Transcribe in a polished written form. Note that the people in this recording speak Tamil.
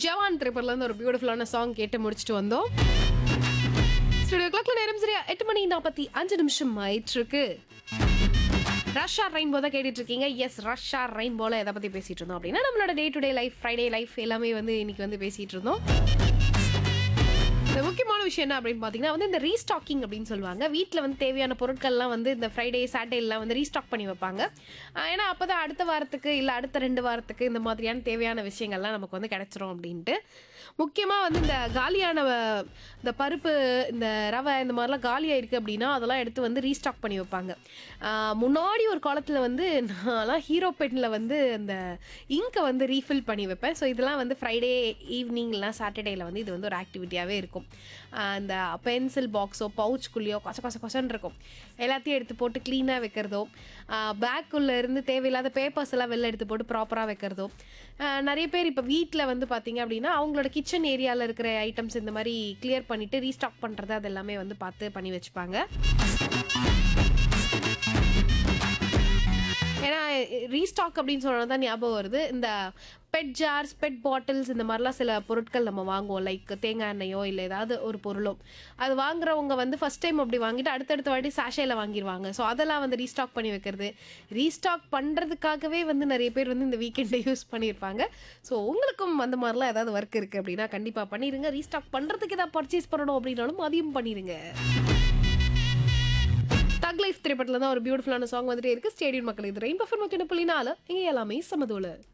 ஜவான் திரைப்படத்துல இருந்து ஒரு பியூட்டிஃபுல்லான சாங் கேட்டு முடிச்சுட்டு வந்தோம். ஸ்டுடியோ கிளாக்ல நேரம் சரியா 8:45 ஆயிட்டு இருக்கு. ரஷ்ஷா ரெயின்போ தான் கேட்டுட்டு இருக்கீங்க. எஸ், ரஷ்ஷா ரெயின்போல எதை பத்தி பேசிட்டு இருந்தோம் அப்படின்னா நம்மளோட day to day life, Friday life எல்லாமே வந்து இன்னைக்கு வந்து பேசிட்டு இருந்தோம். இந்த முக்கியமான விஷயம் என்ன அப்படின்னு பார்த்தீங்கன்னா வந்து இந்த ரீஸ்டாக்கிங் அப்படின்னு சொல்லுவாங்க. வீட்டில் வந்து தேவையான பொருட்கள்லாம் வந்து இந்த ஃப்ரைடே சாட்டர்டேலாம் வந்து ரீஸ்டாக் பண்ணி வைப்பாங்க. ஏன்னா அப்போ தான் அடுத்த வாரத்துக்கு இல்லை அடுத்த 2 வாரத்துக்கு இந்த மாதிரியான தேவையான விஷயங்கள்லாம் நமக்கு வந்து கிடைச்சிரும் அப்படின்ட்டு. முக்கியமாக வந்து இந்த காலியான இந்த பருப்பு, இந்த ரவை இந்த மாதிரிலாம் காலியாக இருக்குது அப்படின்னா அதெல்லாம் எடுத்து வந்து ரீஸ்டாக் பண்ணி வைப்பாங்க. முன்னாடி ஒரு காலத்தில் வந்து நான்லாம் ஹீரோ பெனில் வந்து இந்த இங்கை வந்து ரீஃபில் பண்ணி வைப்பேன். ஸோ இதெல்லாம் வந்து ஃப்ரைடே ஈவினிங்லாம் சாட்டர்டேயில் வந்து இது வந்து ஒரு ஆக்டிவிட்டியாகவே இருக்கும். இந்த பென்சில் பாக்ஸோ பவுச்சுக்குள்ளேயோ கொசன்னு இருக்கும், எல்லாத்தையும் எடுத்து போட்டு க்ளீனாக வைக்கிறதோ, பேக்குள்ளே இருந்து தேவையில்லாத பேப்பர்ஸ் எல்லாம் வெளில எடுத்து போட்டு ப்ராப்பராக வைக்கிறதோ. நிறைய பேர் இப்போ வீட்டில் வந்து பார்த்தீங்க அப்படின்னா அவங்களோட கிச்சன் ஏரியாவில் இருக்கிற ஐட்டம்ஸ் இந்த மாதிரி கிளியர் பண்ணிவிட்டு ரீஸ்டாக் பண்ணுறது அது எல்லாமே வந்து பார்த்து பண்ணி வச்சுப்பாங்க. ஏன்னா ரீஸ்டாக் அப்படின்னு சொன்னது தான் ஞாபகம் வருது. இந்த பெட் ஜார்ஸ், பெட் பாட்டில்ஸ் இந்த மாதிரிலாம் சில பொருட்கள் நம்ம வாங்குவோம். லைக் தேங்காய் எண்ணெயோ இல்லை ஏதாவது ஒரு பொருளோ, அது வாங்குறவங்க வந்து ஃபஸ்ட் டைம் அப்படி வாங்கிட்டு அடுத்தடுத்த வாட்டி சாஷேல வாங்கிடுவாங்க. ஸோ அதெல்லாம் வந்து ரீஸ்டாக் பண்ணி வைக்கிறது, ரீஸ்டாக் பண்ணுறதுக்காகவே வந்து நிறைய பேர் வந்து இந்த வீக்கெண்டை யூஸ் பண்ணியிருப்பாங்க. ஸோ உங்களுக்கும் அந்த மாதிரிலாம் ஏதாவது ஒர்க் இருக்குது அப்படின்னா கண்டிப்பாக பண்ணிடுங்க. ரீஸ்டாக் பண்ணுறதுக்கு ஏதாவது பர்ச்சேஸ் பண்ணணும் அப்படின்னாலும் அதையும் பண்ணிடுங்க. தக் லைஃப் திரைப்படத்தில் தான் ஒரு பியூட்டிஃபுல்லான சாங் வந்துட்டே இருக்குது. ஸ்டேடியம் மக்கள் இது ரெயின்போ 101.4 இங்கே எல்லாமே சமதோல.